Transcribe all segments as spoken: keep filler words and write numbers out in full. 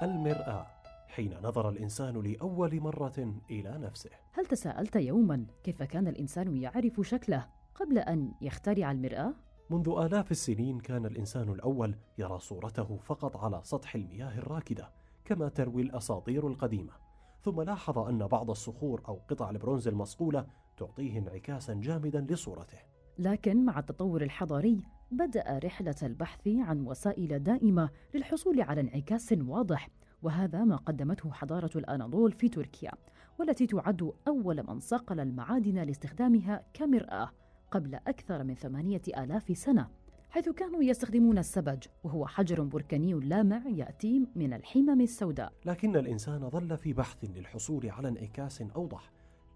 المرآة، حين نظر الإنسان لأول مرة إلى نفسه. هل تساءلت يوما كيف كان الإنسان يعرف شكله قبل أن يخترع المرآة؟ منذ آلاف السنين كان الإنسان الأول يرى صورته فقط على سطح المياه الراكدة كما تروي الأساطير القديمة، ثم لاحظ أن بعض الصخور أو قطع البرونز المصقولة تعطيه انعكاسا جامدا لصورته. لكن مع التطور الحضاري بدأ رحلة البحث عن وسائل دائمة للحصول على انعكاس واضح، وهذا ما قدمته حضارة الأناضول في تركيا، والتي تعد أول من صقل المعادن لاستخدامها كمرآة قبل أكثر من ثمانية آلاف سنة، حيث كانوا يستخدمون السبج، وهو حجر بركاني لامع يأتي من الحمم السوداء. لكن الإنسان ظل في بحث للحصول على انعكاس أوضح،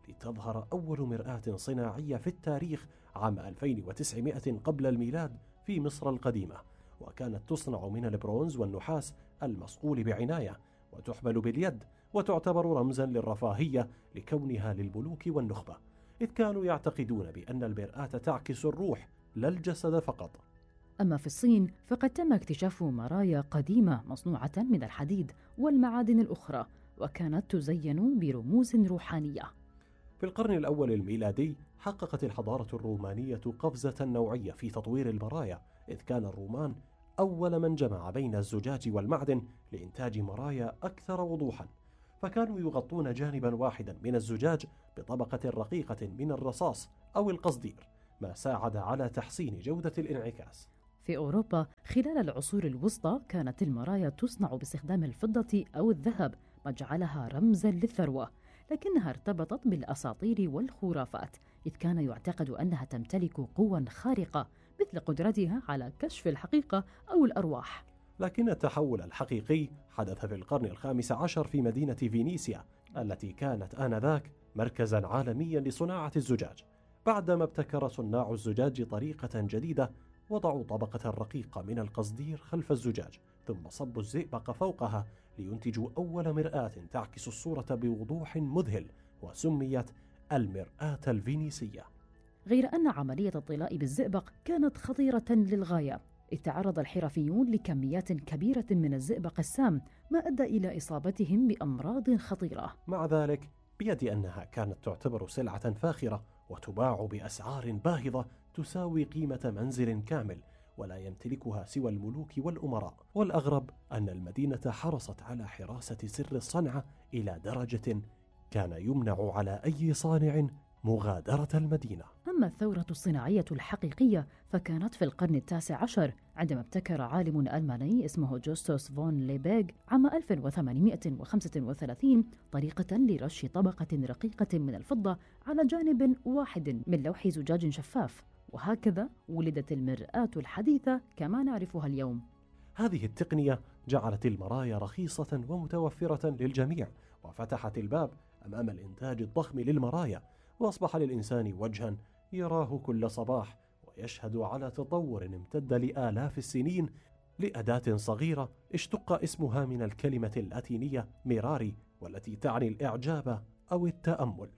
لتظهر أول مرآة صناعية في التاريخ عام ألفين وتسعمائة قبل الميلاد في مصر القديمة، وكانت تصنع من البرونز والنحاس المصقول بعناية وتحمل باليد، وتعتبر رمزا للرفاهية لكونها للملوك والنخبة، إذ كانوا يعتقدون بأن المرآة تعكس الروح لا الجسد فقط. أما في الصين فقد تم اكتشاف مرايا قديمة مصنوعة من الحديد والمعادن الأخرى، وكانت تزين برموز روحانية. في القرن الأول الميلادي حققت الحضارة الرومانية قفزة نوعية في تطوير المرايا، إذ كان الرومان أول من جمع بين الزجاج والمعدن لإنتاج مرايا أكثر وضوحا، فكانوا يغطون جانبا واحدا من الزجاج بطبقة رقيقة من الرصاص أو القصدير، ما ساعد على تحسين جودة الانعكاس. في أوروبا خلال العصور الوسطى كانت المرايا تصنع باستخدام الفضة أو الذهب، ما جعلها رمزا للثروة، لكنها ارتبطت بالأساطير والخرافات، إذ كان يعتقد أنها تمتلك قوى خارقة مثل قدرتها على كشف الحقيقة أو الأرواح. لكن التحول الحقيقي حدث في القرن الخامس عشر في مدينة فينيسيا، التي كانت آنذاك مركزا عالميا لصناعة الزجاج، بعدما ابتكر صناع الزجاج طريقة جديدة، وضعوا طبقة رقيقة من القصدير خلف الزجاج، ثم صبوا الزئبق فوقها لينتجوا أول مرآة تعكس الصورة بوضوح مذهل، وسميت المرآة الفينيسية. غير أن عملية الطلاء بالزئبق كانت خطيرة للغاية، إذ تعرض الحرفيون لكميات كبيرة من الزئبق السام، ما أدى إلى إصابتهم بأمراض خطيرة. مع ذلك بيد أنها كانت تعتبر سلعة فاخرة وتباع بأسعار باهظة تساوي قيمة منزل كامل، ولا يمتلكها سوى الملوك والأمراء. والأغرب أن المدينة حرصت على حراسة سر الصنعة إلى درجة كان يمنع على أي صانع مغادرة المدينة. أما الثورة الصناعية الحقيقية فكانت في القرن التاسع عشر، عندما ابتكر عالم ألماني اسمه جوستوس فون ليبيغ عام ألف وثمانمائة وخمسة وثلاثين طريقة لرش طبقة رقيقة من الفضة على جانب واحد من لوح زجاج شفاف، وهكذا ولدت المرآة الحديثة كما نعرفها اليوم. هذه التقنية جعلت المرايا رخيصة ومتوفرة للجميع، وفتحت الباب أمام الإنتاج الضخم للمرايا، وأصبح للإنسان وجها يراه كل صباح، ويشهد على تطور امتد لآلاف السنين لأداة صغيرة اشتق اسمها من الكلمة اللاتينية ميراري، والتي تعني الإعجاب أو التأمل.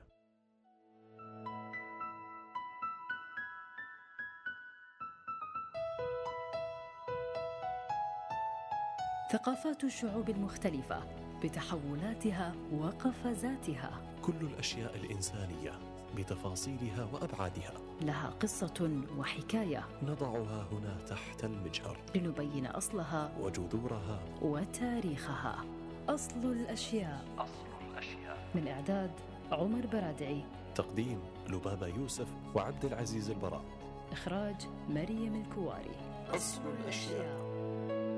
ثقافات الشعوب المختلفة بتحولاتها وقفزاتها، كل الأشياء الإنسانية بتفاصيلها وأبعادها لها قصة وحكاية نضعها هنا تحت المجهر لنبين أصلها وجذورها وتاريخها. أصل الأشياء. أصل الأشياء من إعداد عمر برادعي، تقديم لبابة يوسف وعبد العزيز البراء، إخراج مريم الكواري. أصل الأشياء.